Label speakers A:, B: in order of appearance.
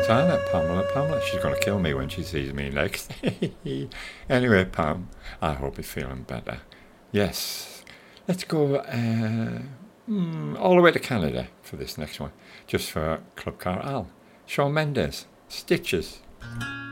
A: Montana, Pamela. She's going to kill me when she sees me next. Anyway, Pam, I hope you're feeling better. Yes, let's go all the way to Canada for this next one, just for Club Car Al. Shawn Mendes, Stitches.